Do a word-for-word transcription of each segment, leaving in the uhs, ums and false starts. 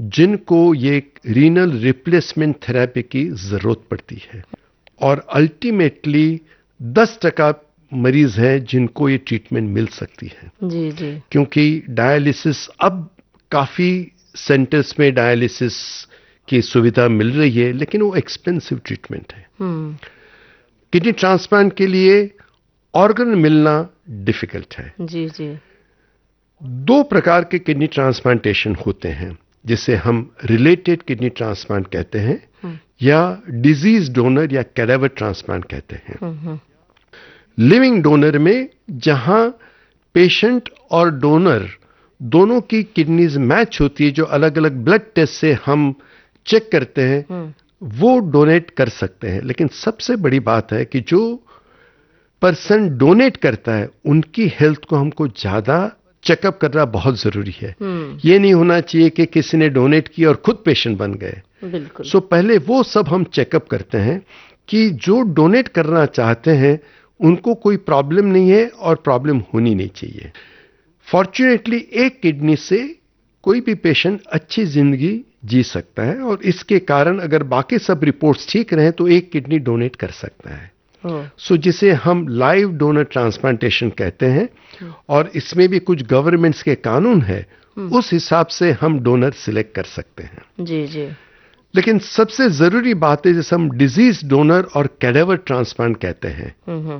जिनको ये renal replacement therapy की जरूरत पड़ती है, और अल्टीमेटली दस टका मरीज हैं जिनको ये ट्रीटमेंट मिल सकती है। जी जी। क्योंकि डायलिसिस अब काफी सेंटर्स में डायलिसिस की सुविधा मिल रही है, लेकिन वो एक्सपेंसिव ट्रीटमेंट है। हम्म। किडनी ट्रांसप्लांट के लिए ऑर्गन मिलना डिफिकल्ट है। जी जी। दो प्रकार के किडनी ट्रांसप्लांटेशन होते हैं, जिसे हम रिलेटेड किडनी ट्रांसप्लांट कहते हैं या डिजीज डोनर या कैडावर ट्रांसप्लांट कहते हैं। लिविंग डोनर में जहां पेशेंट और डोनर दोनों की किडनीज मैच होती है, जो अलग अलग ब्लड टेस्ट से हम चेक करते हैं, वो डोनेट कर सकते हैं। लेकिन सबसे बड़ी बात है कि जो पर्सन डोनेट करता है उनकी हेल्थ को हमको ज्यादा चेकअप करना बहुत जरूरी है। ये नहीं होना चाहिए कि किसी ने डोनेट किया और खुद पेशेंट बन गए। बिल्कुल। सो पहले वो सब हम चेकअप करते हैं कि जो डोनेट करना चाहते हैं उनको कोई प्रॉब्लम नहीं है और प्रॉब्लम होनी नहीं चाहिए। फॉर्चुनेटली एक किडनी से कोई भी पेशेंट अच्छी जिंदगी जी सकता है, और इसके कारण अगर बाकी सब रिपोर्ट्स ठीक रहे तो एक किडनी डोनेट कर सकता है। सो so, जिसे हम लाइव डोनर ट्रांसप्लांटेशन कहते हैं, और इसमें भी कुछ गवर्नमेंट्स के कानून है, उस हिसाब से हम डोनर सिलेक्ट कर सकते हैं। जी जी। लेकिन सबसे जरूरी बात है जिसे हम डिजीज डोनर और कैडावर ट्रांसप्लांट कहते हैं।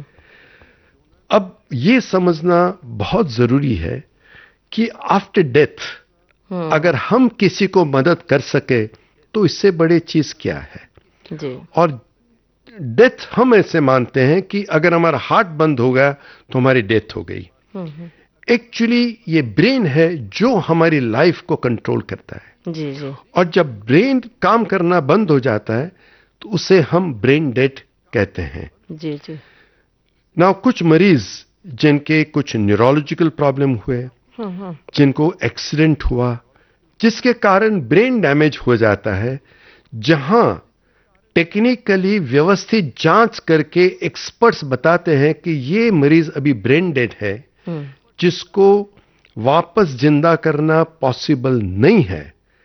अब ये समझना बहुत जरूरी है कि आफ्टर डेथ अगर हम किसी को मदद कर सके तो इससे बड़ी चीज क्या है। जी। और डेथ हम ऐसे मानते हैं कि अगर हमारा हार्ट बंद हो गया तो हमारी डेथ हो गई। एक्चुअली ये ब्रेन है जो हमारी लाइफ को कंट्रोल करता है। जी जी। और जब ब्रेन काम करना बंद हो जाता है तो उसे हम ब्रेन डेड कहते हैं। जी जी। ना कुछ मरीज जिनके कुछ न्यूरोलॉजिकल प्रॉब्लम हुए, जिनको एक्सीडेंट हुआ जिसके कारण ब्रेन डैमेज हो जाता है, जहां टेक्निकली व्यवस्थित जांच करके एक्सपर्ट्स बताते हैं कि ये मरीज अभी ब्रेन डेड है, जिसको वापस जिंदा करना पॉसिबल नहीं है।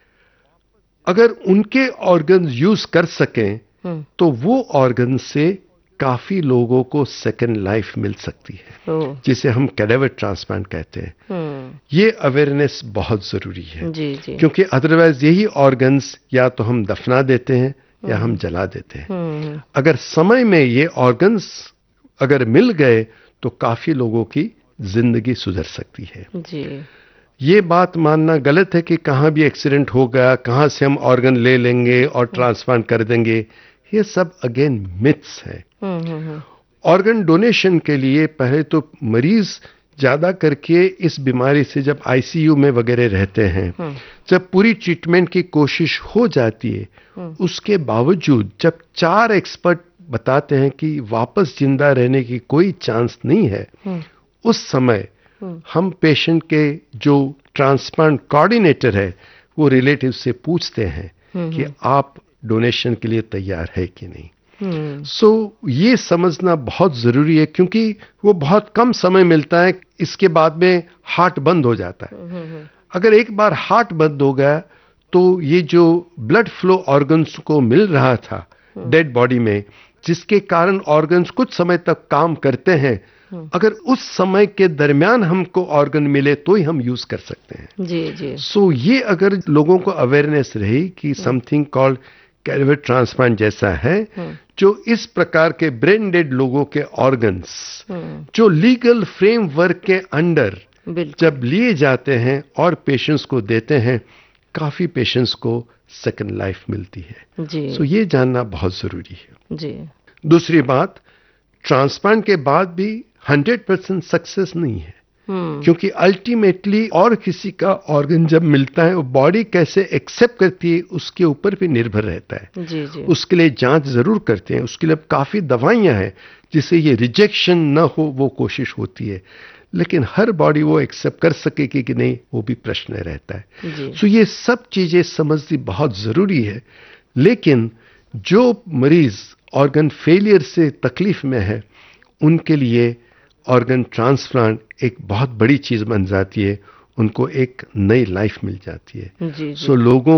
अगर उनके ऑर्गन यूज कर सकें तो वो ऑर्गन से काफी लोगों को सेकंड लाइफ मिल सकती है, जिसे हम कैडावर ट्रांसप्लांट कहते हैं। ये अवेयरनेस बहुत जरूरी है। जी जी। क्योंकि अदरवाइज यही ऑर्गन्स या तो हम दफना देते हैं या हम जला देते हैं। अगर समय में ये ऑर्गन्स अगर मिल गए तो काफी लोगों की जिंदगी सुधर सकती है। जी। ये बात मानना गलत है कि कहां भी एक्सीडेंट हो गया, कहां से हम ऑर्गन ले लेंगे और ट्रांसप्लांट कर देंगे। ये सब अगेन मिथ्स है। ऑर्गन डोनेशन के लिए पहले तो मरीज ज्यादा करके इस बीमारी से जब आईसीयू में वगैरह रहते हैं, जब पूरी ट्रीटमेंट की कोशिश हो जाती है, उसके बावजूद जब चार एक्सपर्ट बताते हैं कि वापस जिंदा रहने की कोई चांस नहीं है, उस समय हम पेशेंट के जो ट्रांसप्लांट कोऑर्डिनेटर है वो रिलेटिव से पूछते हैं कि आप डोनेशन के लिए तैयार है कि नहीं। सो so, ये समझना बहुत जरूरी है, क्योंकि वो बहुत कम समय मिलता है, इसके बाद में हार्ट बंद हो जाता है। अगर एक बार हार्ट बंद हो गया तो ये जो ब्लड फ्लो ऑर्गन्स को मिल रहा था डेड बॉडी में, जिसके कारण ऑर्गन्स कुछ समय तक काम करते हैं, अगर उस समय के दरमियान हमको ऑर्गन मिले तो ही हम यूज कर सकते हैं। जी जी। सो so, ये अगर लोगों को अवेयरनेस रही कि समथिंग कॉल्ड कैडावर ट्रांसप्लांट जैसा है, जो इस प्रकार के ब्रेन डेड लोगों के ऑर्गन्स जो लीगल फ्रेमवर्क के अंडर जब लिए जाते हैं और पेशेंट्स को देते हैं, काफी पेशेंट्स को सेकंड लाइफ मिलती है। जी। सो so, ये जानना बहुत जरूरी है। जी। दूसरी बात, ट्रांसप्लांट के बाद भी हंड्रेड परसेंट सक्सेस नहीं है, क्योंकि अल्टीमेटली और किसी का ऑर्गन जब मिलता है वो बॉडी कैसे एक्सेप्ट करती है उसके ऊपर भी निर्भर रहता है। जी जी। उसके लिए जांच जरूर करते हैं, उसके लिए काफी दवाइयां हैं जिससे ये रिजेक्शन न हो, वो कोशिश होती है, लेकिन हर बॉडी वो एक्सेप्ट कर सकेगी कि नहीं, वो भी प्रश्न रहता है। सो ये सब चीजें समझनी बहुत जरूरी है। लेकिन जो मरीज ऑर्गन फेलियर से तकलीफ में है उनके लिए ऑर्गन ट्रांसप्लांट एक बहुत बड़ी चीज बन जाती है, उनको एक नई लाइफ मिल जाती है। जी जी। सो लोगों